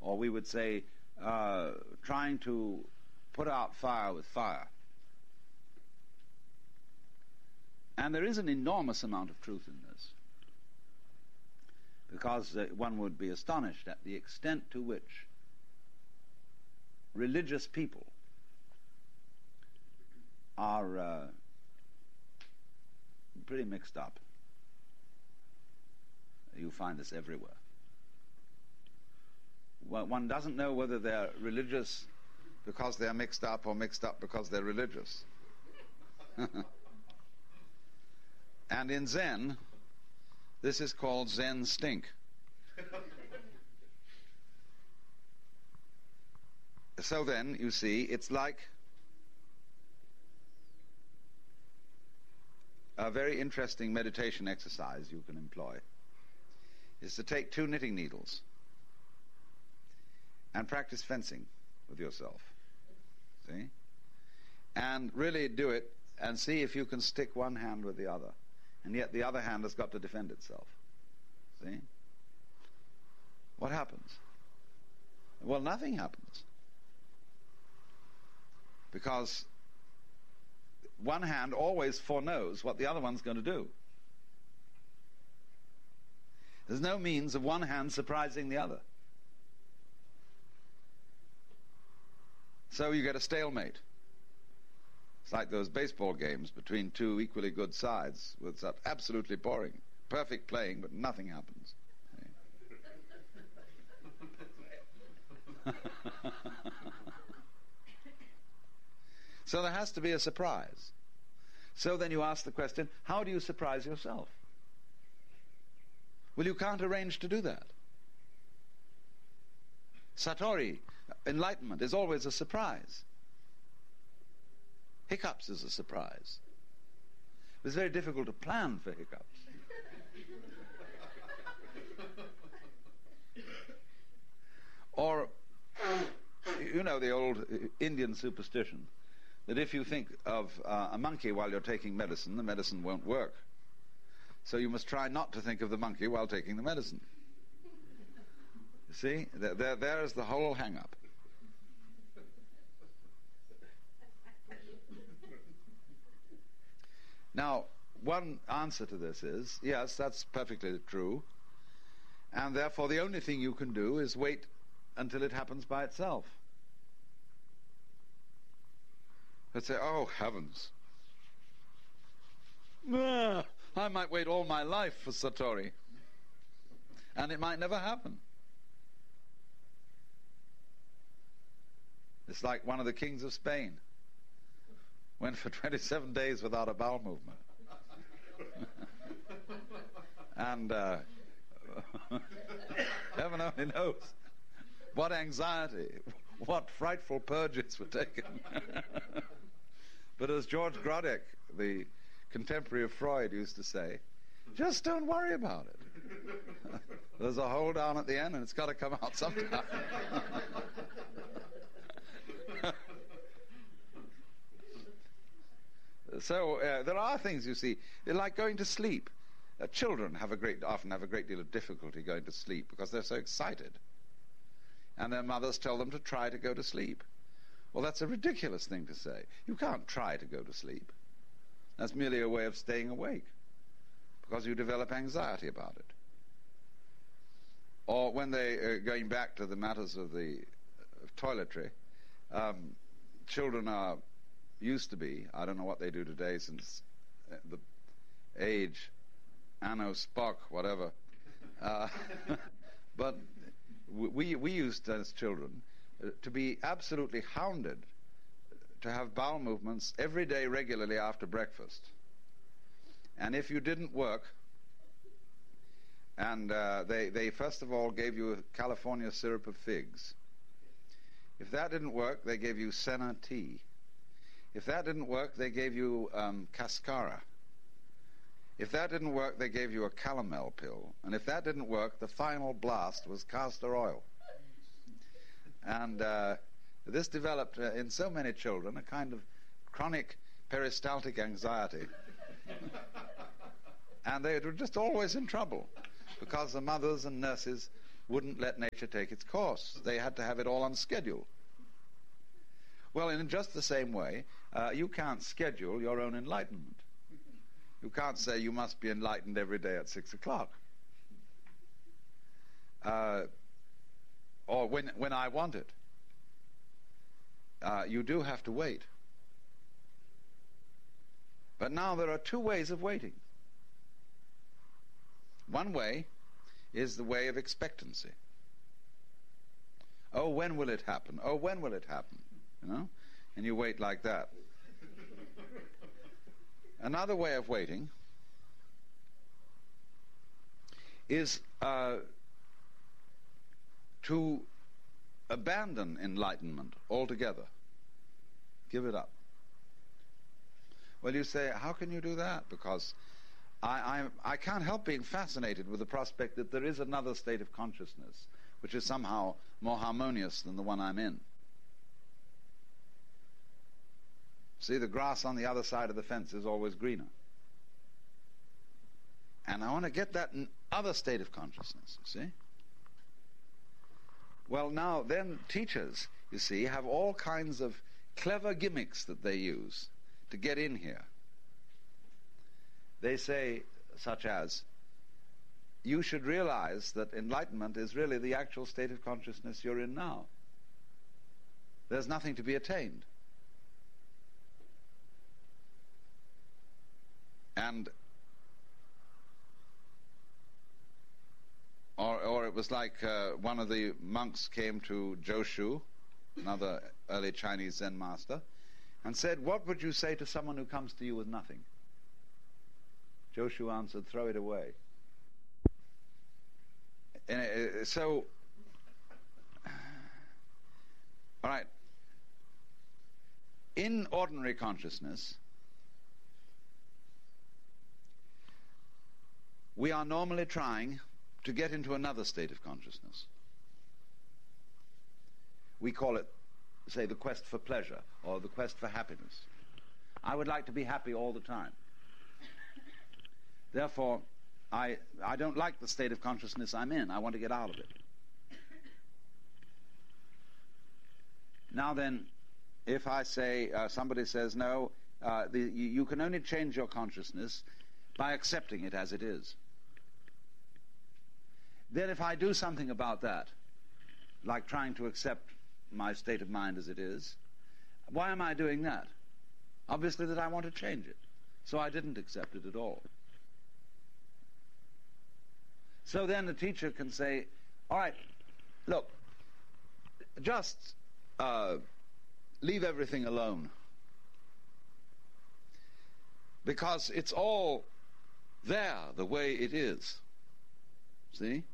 or we would say trying to put out fire with fire. And there is an enormous amount of truth in this, because one would be astonished at the extent to which religious people are pretty mixed up. You find this everywhere. One doesn't know whether they're religious because they're mixed up or mixed up because they're religious. And in Zen, this is called Zen stink. So then, you see, it's like a very interesting meditation exercise you can employ is to take 2 knitting needles and practice fencing with yourself. See? And really do it and see if you can stick one hand with the other. And yet the other hand has got to defend itself. See? What happens? Well, nothing happens. Because one hand always foreknows what the other one's going to do. There's no means of one hand surprising the other. So you get a stalemate. It's like those baseball games between 2 equally good sides, with such absolutely boring, perfect playing, but nothing happens. So there has to be a surprise. So then you ask the question, how do you surprise yourself? Well, you can't arrange to do that. Satori, enlightenment, is always a surprise. Hiccups is a surprise. It's very difficult to plan for hiccups. Or, you know the old Indian superstition that if you think of a monkey while you're taking medicine, the medicine won't work. So you must try not to think of the monkey while taking the medicine. You see? There's the whole hang-up. Now, one answer to this is, yes, that's perfectly true, and therefore the only thing you can do is wait until it happens by itself. Let's say, oh, heavens. I might wait all my life for Satori, and it might never happen. It's like one of the kings of Spain went for 27 days without a bowel movement. And heaven only knows what anxiety, what frightful purges were taken. But as George Grodek, the contemporary of Freud, used to say, just don't worry about it. There's a hole down at the end and it's got to come out sometime. So there are things, you see, like going to sleep. Children often have a great deal of difficulty going to sleep because they're so excited. And their mothers tell them to try to go to sleep. Well, that's a ridiculous thing to say. You can't try to go to sleep. That's merely a way of staying awake, because you develop anxiety about it. Or when they going back to the matters of the toiletry, children used to be, I don't know what they do today since the age, Anno Spock, whatever, but we used as children to be absolutely hounded to have bowel movements every day regularly after breakfast. And if you didn't work, and they first of all gave you a California syrup of figs. If that didn't work, they gave you senna tea. If that didn't work, they gave you cascara. If that didn't work, they gave you a calomel pill. And if that didn't work, the final blast was castor oil. And this developed in so many children a kind of chronic peristaltic anxiety. And they were just always in trouble because the mothers and nurses wouldn't let nature take its course. They had to have it all on schedule. Well, in just the same way, you can't schedule your own enlightenment. You can't say you must be enlightened every day at 6 o'clock. Or when I want it. You do have to wait. But now there are two ways of waiting. One way is the way of expectancy. Oh, when will it happen? Oh, when will it happen? You know? And you wait like that. Another way of waiting is to abandon enlightenment altogether. Give it up. Well, you say, how can you do that? Because I can't help being fascinated with the prospect that there is another state of consciousness which is somehow more harmonious than the one I'm in. See, the grass on the other side of the fence is always greener. And I want to get that other state of consciousness, you see. Well, now, then teachers, you see, have all kinds of clever gimmicks that they use to get in here. They say, such as, you should realize that enlightenment is really the actual state of consciousness you're in now. There's nothing to be attained. And or it was like one of the monks came to Joshu, another early Chinese Zen master, and said, what would you say to someone who comes to you with nothing? Joshu answered, throw it away. And so, all right, in ordinary consciousness, we are normally trying to get into another state of consciousness. We call it, say, the quest for pleasure or the quest for happiness. I would like to be happy all the time. Therefore, I don't like the state of consciousness I'm in. I want to get out of it. Now then, if I say, somebody says, no, you can only change your consciousness by accepting it as it is. Then if I do something about that, like trying to accept my state of mind as it is, why am I doing that? Obviously that I want to change it. So I didn't accept it at all. So then the teacher can say, all right, look, just leave everything alone. Because it's all there the way it is. See?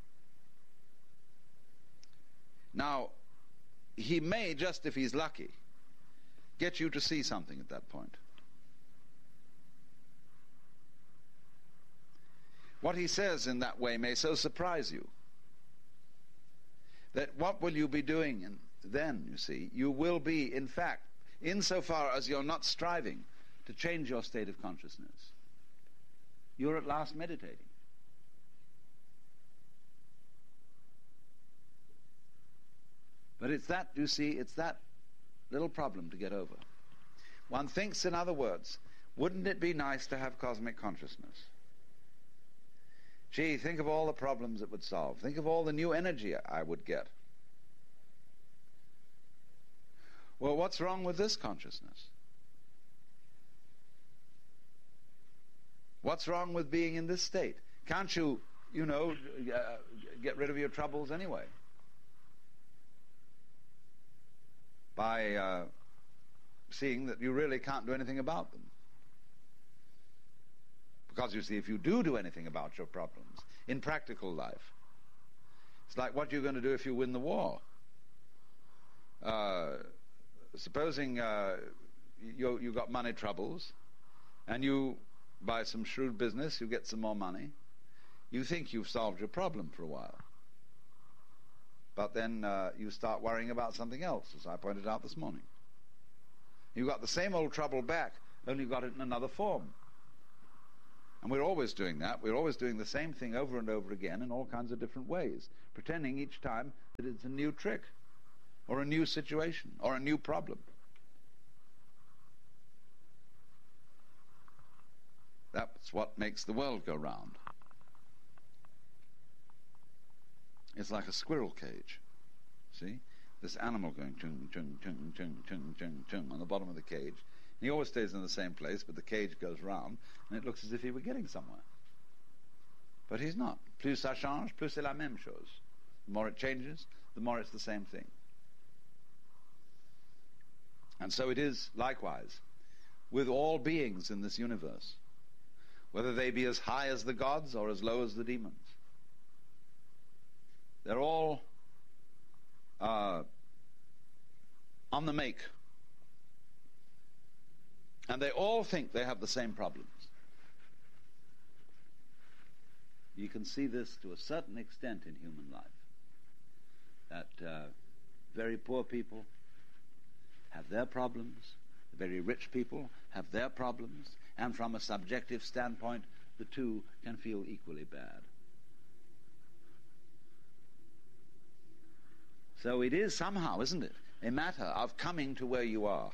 Now, he may, just if he's lucky, get you to see something at that point. What he says in that way may so surprise you that what will you be doing then, you see? You will be, in fact, insofar as you're not striving to change your state of consciousness, you're at last meditating. But it's that, you see, it's that little problem to get over. One thinks, in other words, wouldn't it be nice to have cosmic consciousness? Gee, think of all the problems it would solve. Think of all the new energy I would get. Well, what's wrong with this consciousness? What's wrong with being in this state? Can't you, get rid of your troubles anyway? By seeing that you really can't do anything about them. Because you see, if you do anything about your problems in practical life, it's like what you're going to do if you win the war. Supposing you got money troubles, and you, by some shrewd business, you get some more money. You think you've solved your problem for a while. But then you start worrying about something else, as I pointed out this morning. You got the same old trouble back, only you got it in another form. And we're always doing that. We're always doing the same thing over and over again in all kinds of different ways, pretending each time that it's a new trick, or a new situation, or a new problem. That's what makes the world go round. It's like a squirrel cage. See? This animal going chung, chung, chung, chung, chung, chung, chung on the bottom of the cage. And he always stays in the same place, but the cage goes round, and it looks as if he were getting somewhere. But he's not. Plus ça change, plus c'est la même chose. The more it changes, the more it's the same thing. And so it is likewise with all beings in this universe, whether they be as high as the gods or as low as the demons. They're all on the make. And they all think they have the same problems. You can see this to a certain extent in human life. That very poor people have their problems, the very rich people have their problems, and from a subjective standpoint, the two can feel equally bad. So it is somehow, isn't it, a matter of coming to where you are.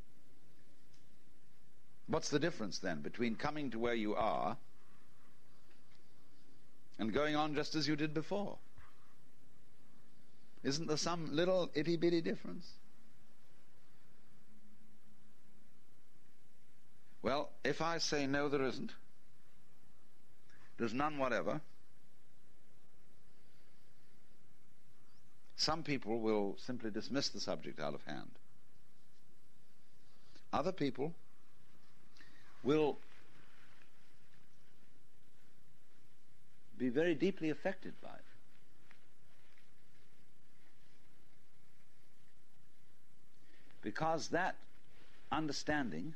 What's the difference then between coming to where you are and going on just as you did before? Isn't there some little itty-bitty difference? Well, if I say no, there isn't, there's none whatever, some people will simply dismiss the subject out of hand. Other people will be very deeply affected by it. Because that understanding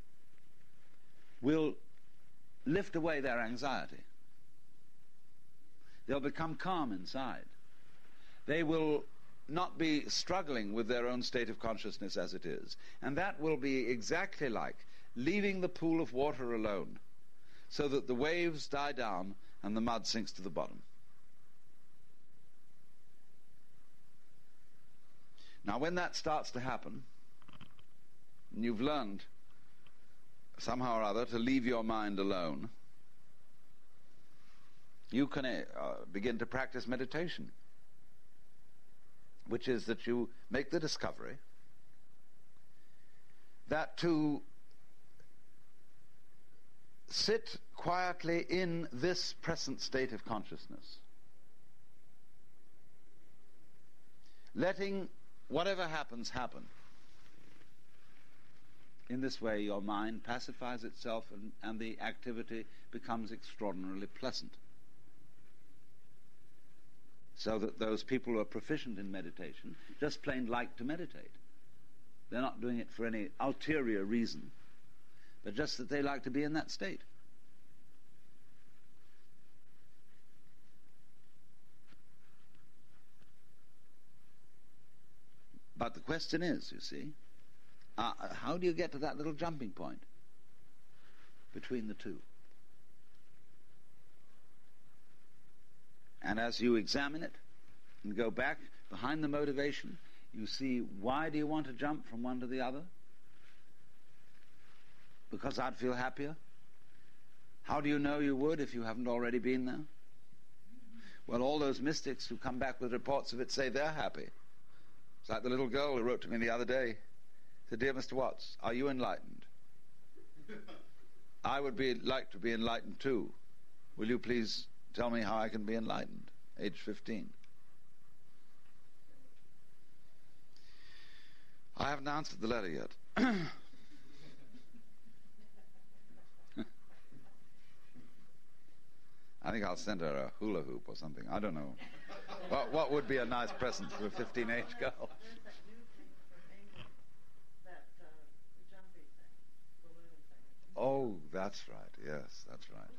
will lift away their anxiety. They'll become calm inside. They will not be struggling with their own state of consciousness as it is. And that will be exactly like leaving the pool of water alone, so that the waves die down and the mud sinks to the bottom. Now, when that starts to happen, and you've learned somehow or other to leave your mind alone, you can begin to practice meditation, which is that you make the discovery that to sit quietly in this present state of consciousness, letting whatever happens happen. In this way, your mind pacifies itself and the activity becomes extraordinarily pleasant. So that those people who are proficient in meditation just plain like to meditate. They're not doing it for any ulterior reason, but just that they like to be in that state. But the question is, you see, how do you get to that little jumping point between the two? And as you examine it and go back behind the motivation, you see, why do you want to jump from one to the other? Because I'd feel happier? How do you know you would if you haven't already been there? Well, all those mystics who come back with reports of it say they're happy. It's like the little girl who wrote to me the other day. Said, "Dear Mr. Watts, are you enlightened? I would like to be enlightened too. Will you please tell me how I can be enlightened?" Age 15. I haven't answered the letter yet. I think I'll send her a hula hoop or something. I don't know. What would be a nice present for a 15-age girl? Oh, that's right. Yes, that's right.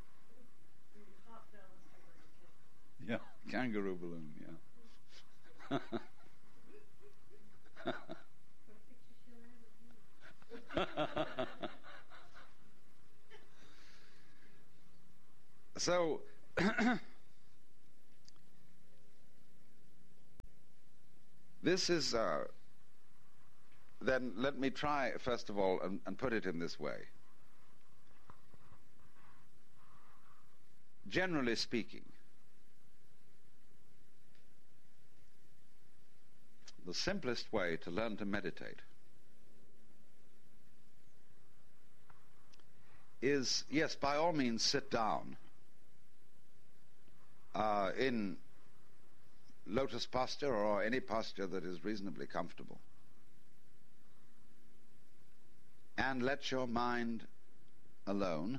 Yeah, kangaroo balloon, yeah. So, this is, then let me try, first of all, and put it in this way. Generally speaking, the simplest way to learn to meditate is, yes, by all means sit down in lotus posture or any posture that is reasonably comfortable, and let your mind alone.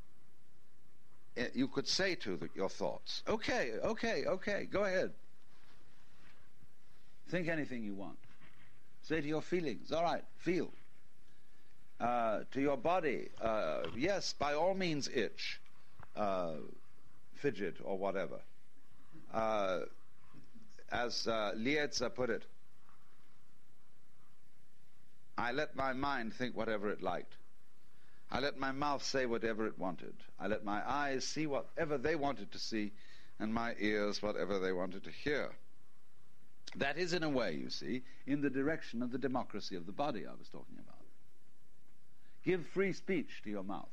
You could say to your thoughts, okay, go ahead. Think anything you want. Say to your feelings, all right, feel. To your body, yes, by all means itch, fidget, or whatever. As Lietza put it, I let my mind think whatever it liked. I let my mouth say whatever it wanted. I let my eyes see whatever they wanted to see, and my ears whatever they wanted to hear. That is, in a way, you see, in the direction of the democracy of the body I was talking about. Give free speech to your mouth,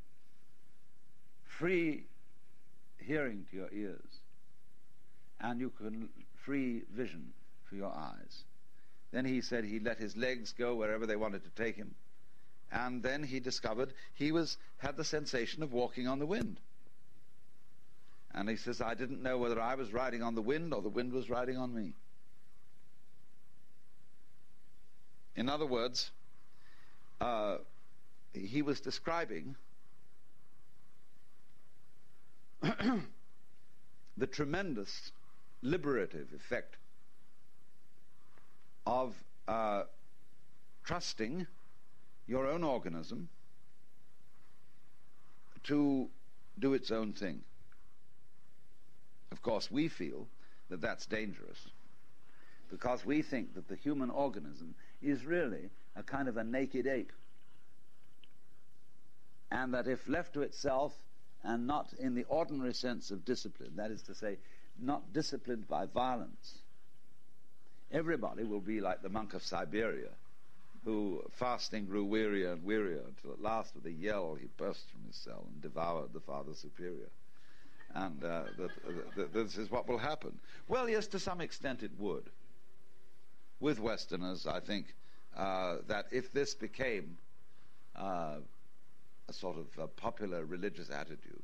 free hearing to your ears, and you can free vision for your eyes. Then he said he let his legs go wherever they wanted to take him, and then he discovered he had the sensation of walking on the wind. And he says, I didn't know whether I was riding on the wind or the wind was riding on me. In other words, he was describing the tremendous liberative effect of trusting your own organism to do its own thing. Of course, we feel that that's dangerous because we think that the human organism is really a kind of a naked ape, and that if left to itself and not in the ordinary sense of discipline, that is to say, not disciplined by violence, everybody will be like the monk of Siberia, who fasting grew wearier and wearier until at last with a yell he burst from his cell and devoured the Father Superior. And this is what will happen. Well, yes, to some extent it would. With Westerners, I think that if this became a sort of popular religious attitude,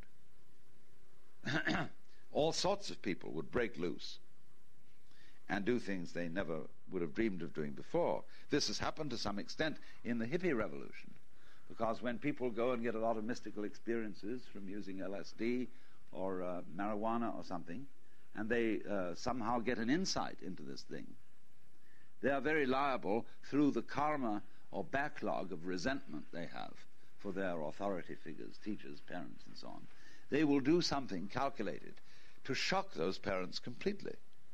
all sorts of people would break loose and do things they never would have dreamed of doing before. This has happened to some extent in the hippie revolution, because when people go and get a lot of mystical experiences from using LSD or marijuana or something, and they somehow get an insight into this thing, they are very liable, through the karma or backlog of resentment they have for their authority figures, teachers, parents, and so on. They will do something calculated to shock those parents completely.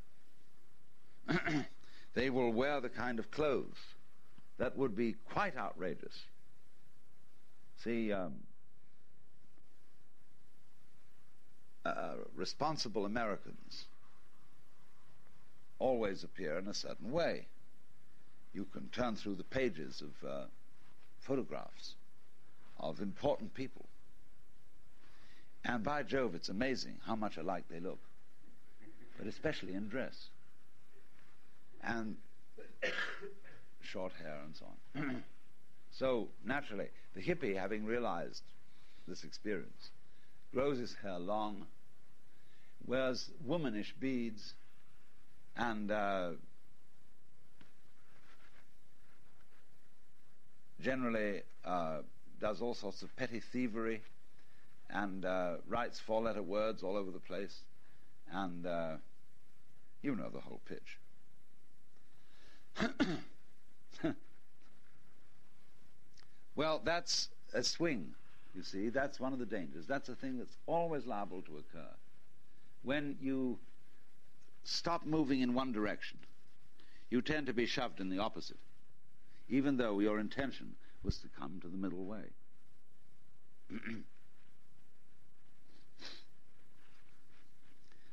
They will wear the kind of clothes that would be quite outrageous. See, responsible Americans always appear in a certain way. You can turn through the pages of photographs of important people, and by Jove, it's amazing how much alike they look, but especially in dress and short hair and so on. So naturally, the hippie, having realized this experience, grows his hair long, wears womanish beads, and generally does all sorts of petty thievery, and writes four-letter words all over the place, and you know the whole pitch. Well, that's a swing, you see. That's one of the dangers. That's a thing that's always liable to occur. When you stop moving in one direction, you tend to be shoved in the opposite, even though your intention was to come to the middle way.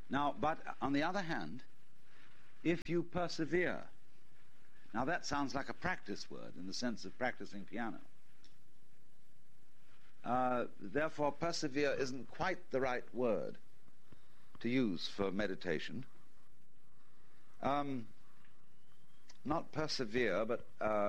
Now, but on the other hand, if you persevere, now that sounds like a practice word in the sense of practicing piano. Therefore, persevere isn't quite the right word to use for meditation. Not persevere, but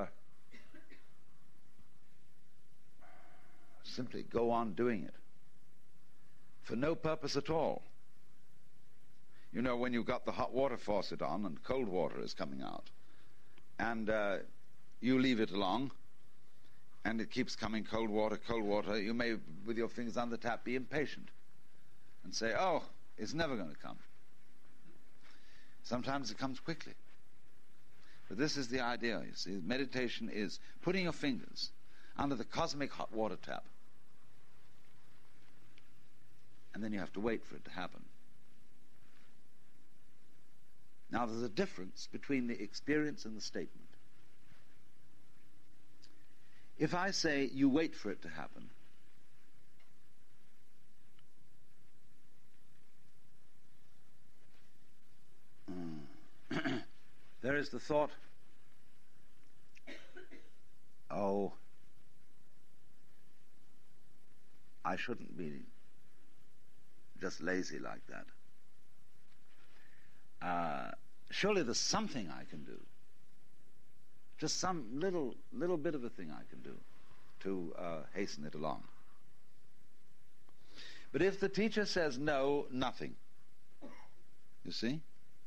simply go on doing it for no purpose at all. You know, when you've got the hot water faucet on and cold water is coming out, and you leave it along, and it keeps coming cold water, you may, with your fingers on the tap, be impatient and say, oh, it's never going to come. Sometimes it comes quickly. But this is the idea, you see. Meditation is putting your fingers under the cosmic hot water tap. And then you have to wait for it to happen. Now, there's a difference between the experience and the statement. If I say, you wait for it to happen, there is the thought, oh, I shouldn't be just lazy like that. Surely there's something I can do. Just some little bit of a thing I can do to hasten it along. But if the teacher says no, nothing. You see?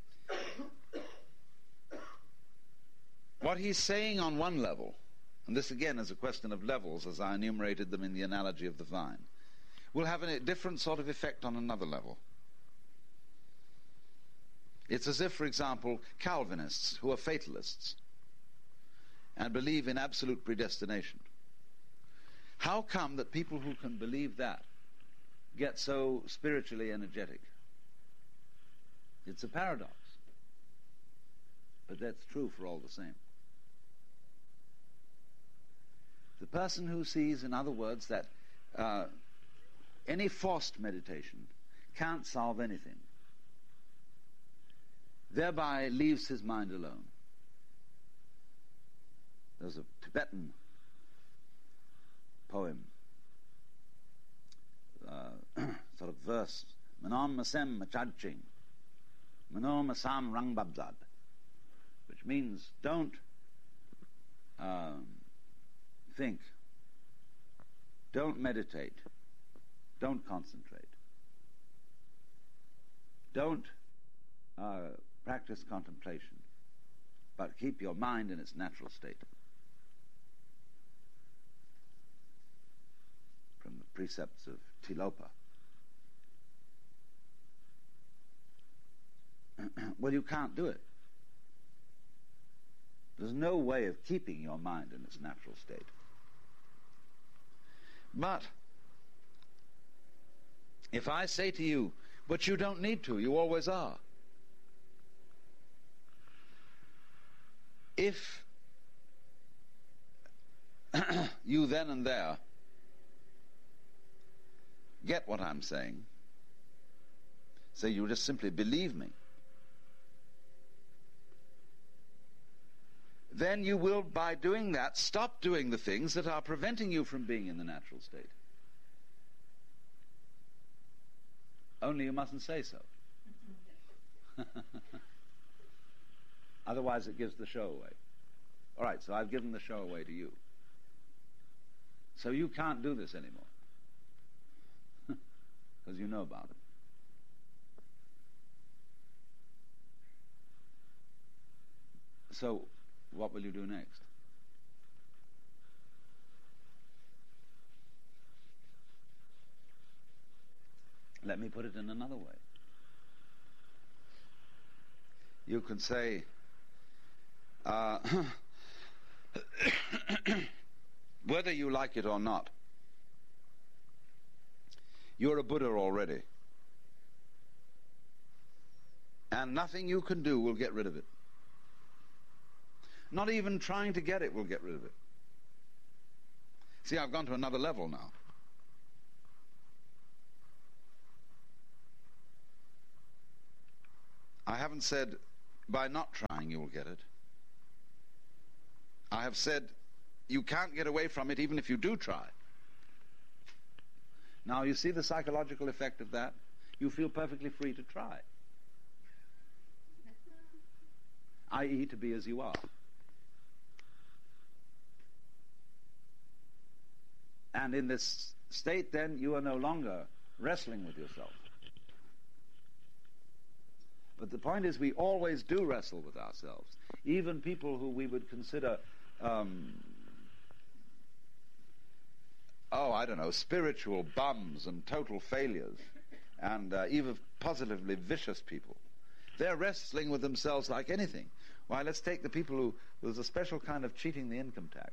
What he's saying on one level, and this again is a question of levels as I enumerated them in the analogy of the vine, will have a different sort of effect on another level. It's as if, for example, Calvinists, who are fatalists and believe in absolute predestination, how come that people who can believe that get so spiritually energetic? It's a paradox, but that's true for all the same. The person who sees, in other words, that any forced meditation can't solve anything, thereby leaves his mind alone. There's a Tibetan poem, sort of verse, Manom Masem Machadching, Manom Masam Rangbabzad, which means don't think, don't meditate, don't concentrate, don't practice contemplation, but keep your mind in its natural state. From the precepts of Tilopa. Well, you can't do it. There's no way of keeping your mind in its natural state. But if I say to you, but you don't need to, you always are. If you then and there get what I'm saying, so you just simply believe me, then you will, by doing that, stop doing the things that are preventing you from being in the natural state. Only you mustn't say so. Otherwise it gives the show away. All right, so I've given the show away to you. So you can't do this anymore. Because you know about it. So what will you do next? Let me put it in another way. You can say, whether you like it or not, you're a Buddha already. And nothing you can do will get rid of it. Not even trying to get it will get rid of it. See, I've gone to another level now. I haven't said by not trying you will get it. I have said you can't get away from it even if you do try. Now you see the psychological effect of that? You feel perfectly free to try. i.e. to be as you are. And in this state then you are no longer wrestling with yourself. But the point is, we always do wrestle with ourselves. Even people who we would consider, spiritual bums and total failures, and even positively vicious people, they're wrestling with themselves like anything. Why, let's take the people who, there's a special kind of cheating the income tax.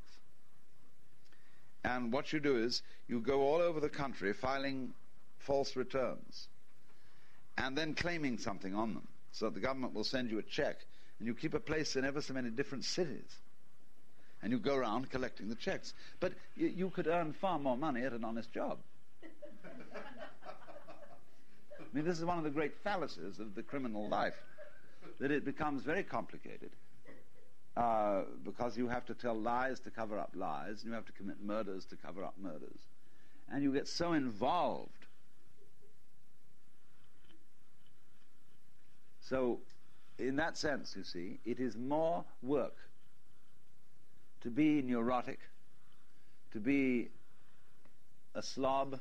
And what you do is, you go all over the country filing false returns, and then claiming something on them. So the government will send you a check, and you keep a place in ever so many different cities. And you go around collecting the checks. But you could earn far more money at an honest job. I mean, this is one of the great fallacies of the criminal life, that it becomes very complicated because you have to tell lies to cover up lies, and you have to commit murders to cover up murders. And you get so involved. So, in that sense, you see, it is more work to be neurotic, to be a slob,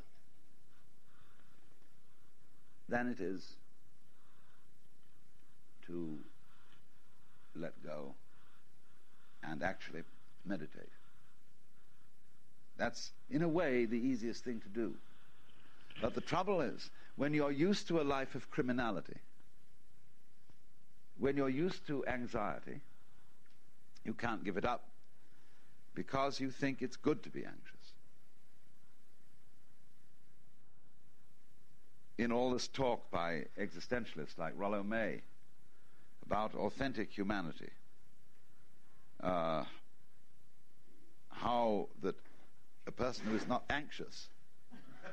than it is to let go and actually meditate. That's, in a way, the easiest thing to do. But the trouble is, when you're used to a life of criminality, when you're used to anxiety, you can't give it up because you think it's good to be anxious. In all this talk by existentialists like Rollo May about authentic humanity, how that a person who is not anxious